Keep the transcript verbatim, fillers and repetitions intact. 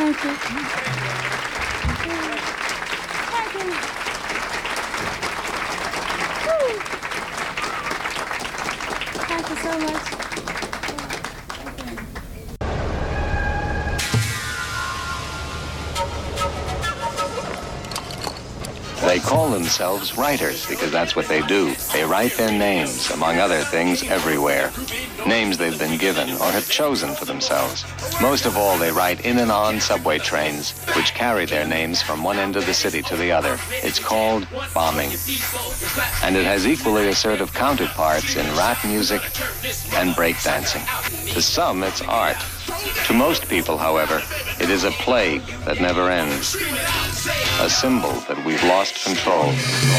Thank you. Thank you. Woo. Thank you so much. They call themselves writers because that's what they do. They write their names, among other things, everywhere. Names they've been given or have chosen for themselves. Most of all, they write in and on subway trains, which carry their names from one end of the city to the other. It's called bombing. And it has equally assertive counterparts in rap music and breakdancing. To some, it's art. To most people, however, it is a plague that never ends. A symbol that we've lost control.